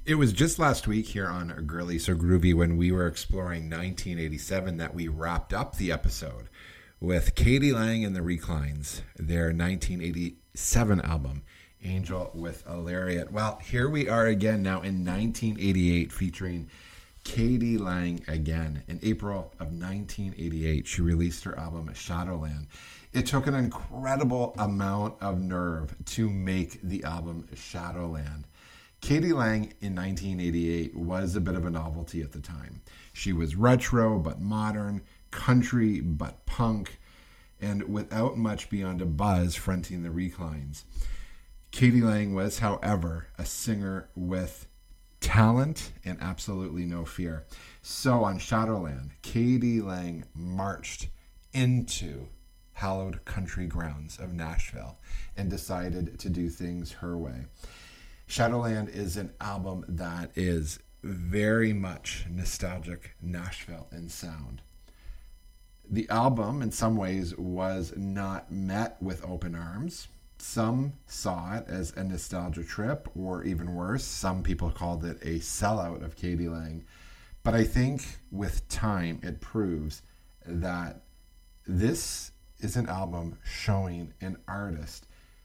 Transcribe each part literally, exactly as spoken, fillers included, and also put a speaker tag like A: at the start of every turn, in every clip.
A: It was just last week here on Girly So Groovy when we were exploring nineteen eighty-seven that we wrapped up the episode with k.d. lang and the Reclines, their nineteen eighty-seven album, Angel with a Lariat. Well, here we are again now in nineteen eighty-eight featuring k.d. lang again. In April of nineteen eighty-eight, she released her album Shadowland. It took an incredible amount of nerve to make the album Shadowland. k.d. lang in nineteen eighty-eight was a bit of a novelty at the time. She was retro but modern, country but punk, and without much beyond a buzz fronting the Reclines. k.d. lang was, however, a singer with talent and absolutely no fear. So on Shadowland, k.d. lang marched into hallowed country grounds of Nashville and decided to do things her way. Shadowland is an album that is very much nostalgic Nashville in sound. The album, in some ways, was not met with open arms. Some saw it as a nostalgia trip, or even worse, some people called it a sellout of k.d. lang. But I think with time, it proves that this is an album showing an artist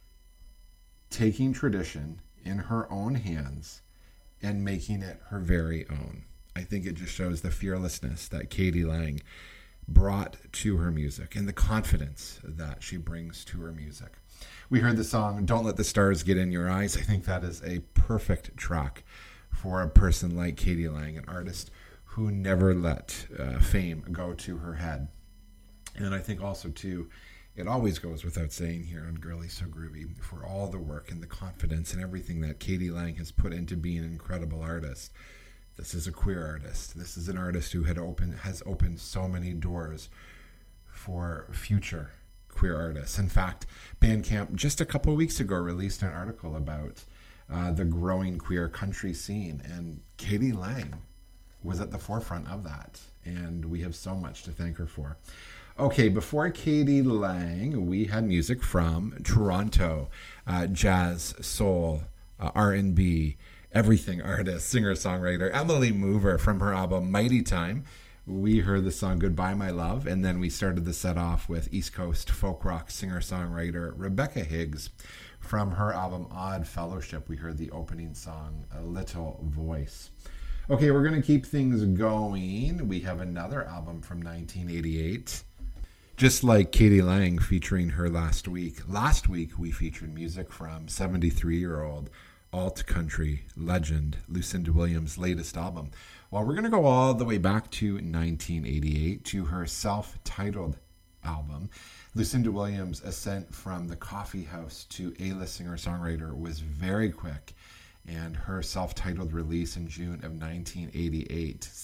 A: taking tradition in her own hands and making it her very own. I think it just shows the fearlessness that k.d. lang brought to her music and the confidence that she brings to her music. We heard the song Don't Let the Stars Get in Your Eyes. I think that is a perfect track for a person like k.d. lang, an artist who never let uh, fame go to her head. And I think also, too, it always goes without saying here on Girly So Groovy, for all the work and the confidence and everything that k.d. lang has put into being an incredible artist. This is a queer artist. This is an artist who had opened, has opened so many doors for future queer artists. In fact, Bandcamp just a couple of weeks ago released an article about uh, the growing queer country scene, and k.d. lang was at the forefront of that, and we have so much to thank her for. Okay, before k.d. lang, we had music from Toronto, uh, jazz, soul, uh, R and B, everything artist, singer-songwriter Emily Mover from her album Mighty Time. We heard the song Goodbye My Love, and then we started the set off with East Coast folk rock singer-songwriter Rebecca Higgs. From her album Odd Fellowship, we heard the opening song A Little Voice. Okay, we're going to keep things going. We have another album from nineteen eighty-eight. Just like k.d. lang featuring her last week. Last week, we featured music from seventy-three-year-old alt country legend Lucinda Williams' latest album. Well, we're going to go all the way back to nineteen eighty-eight to her self-titled album. Lucinda Williams' ascent from the coffee house to A-list singer-songwriter was very quick, and her self-titled release in June of nineteen eighty-eight